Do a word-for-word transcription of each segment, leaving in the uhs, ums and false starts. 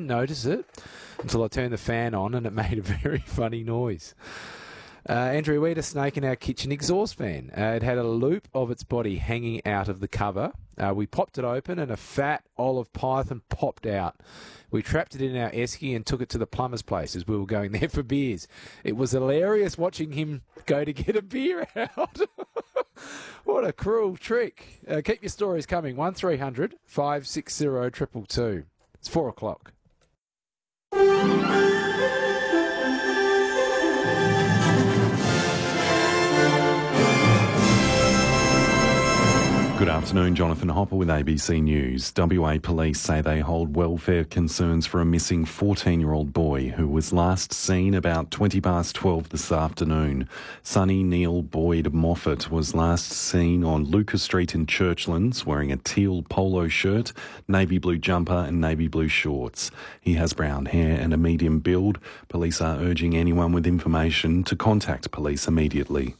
didn't notice it until I turned the fan on and it made a very funny noise. Uh, Andrew, we had a snake in our kitchen exhaust fan. Uh, it had a loop of its body hanging out of the cover. Uh, we popped it open and a fat olive python popped out. We trapped it in our esky and took it to the plumber's place as we were going there for beers. It was hilarious watching him go to get a beer out. What a cruel trick. Uh, keep your stories coming. one three hundred five six zero two two two. It's four o'clock. Good afternoon, Jonathan Hopper with A B C News. W A police say they hold welfare concerns for a missing fourteen-year-old boy who was last seen about twenty past twelve this afternoon. Sonny Neil Boyd Moffat was last seen on Lucas Street in Churchlands wearing a teal polo shirt, navy blue jumper and navy blue shorts. He has brown hair and a medium build. Police are urging anyone with information to contact police immediately.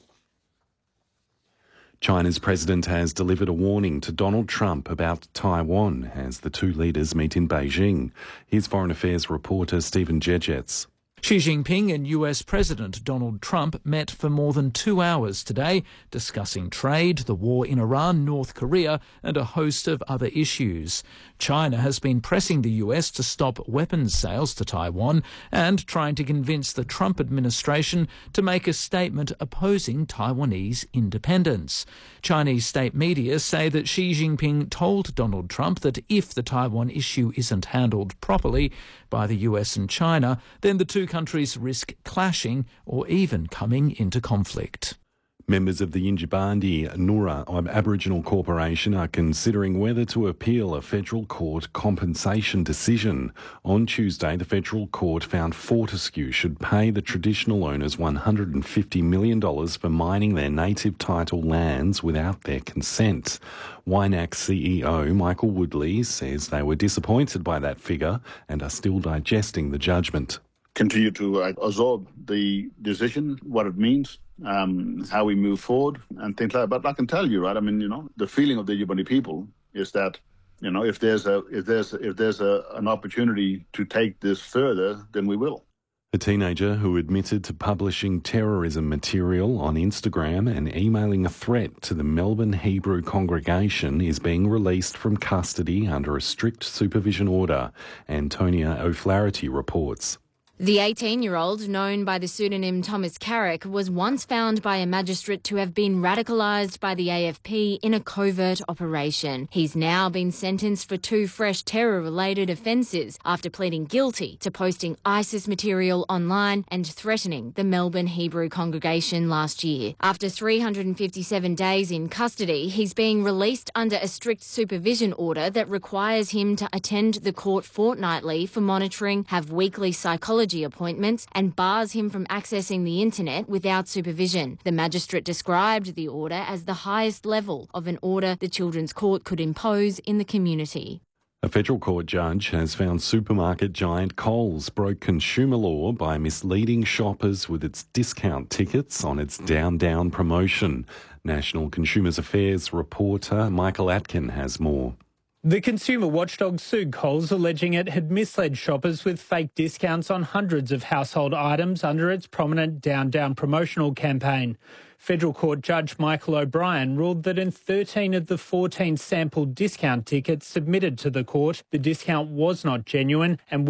China's president has delivered a warning to Donald Trump about Taiwan as the two leaders meet in Beijing. Here's Foreign Affairs reporter Stephen Jedgetz. Xi Jinping and U S President Donald Trump met for more than two hours today, discussing trade, the war in Iran, North Korea, and a host of other issues. China has been pressing the U S to stop weapons sales to Taiwan and trying to convince the Trump administration to make a statement opposing Taiwanese independence. Chinese state media say that Xi Jinping told Donald Trump that if the Taiwan issue isn't handled properly by the U S and China, then the two countries risk clashing or even coming into conflict. Members of the Yindjibarndi Noora Aboriginal Corporation are considering whether to appeal a federal court compensation decision. On Tuesday, the federal court found Fortescue should pay the traditional owners one hundred fifty million dollars for mining their native title lands without their consent. Wynax C E O Michael Woodley says they were disappointed by that figure and are still digesting the judgment. Continue to uh, absorb the decision, what it means, um, how we move forward, and things like that. But I can tell you, right? I mean, you know, the feeling of the Yindjibarndi people is that, you know, if there's a if there's if there's a, an opportunity to take this further, then we will. A teenager who admitted to publishing terrorism material on Instagram and emailing a threat to the Melbourne Hebrew congregation is being released from custody under a strict supervision order. Antonia O'Flaherty reports. The eighteen-year-old, known by the pseudonym Thomas Carrick, was once found by a magistrate to have been radicalised by the A F P in a covert operation. He's now been sentenced for two fresh terror-related offences after pleading guilty to posting ISIS material online and threatening the Melbourne Hebrew congregation last year. After three hundred fifty-seven days in custody, he's being released under a strict supervision order that requires him to attend the court fortnightly for monitoring, have weekly psychology appointments and bars him from accessing the internet without supervision. The magistrate described the order as the highest level of an order the Children's Court could impose in the community. A federal court judge has found supermarket giant Coles broke consumer law by misleading shoppers with its discount tickets on its Down Down promotion. National Consumers Affairs reporter Michael Atkin has more. The consumer watchdog sued Coles, alleging it had misled shoppers with fake discounts on hundreds of household items under its prominent Down Down promotional campaign. Federal Court Judge Michael O'Brien ruled that in thirteen of the fourteen sampled discount tickets submitted to the court, the discount was not genuine and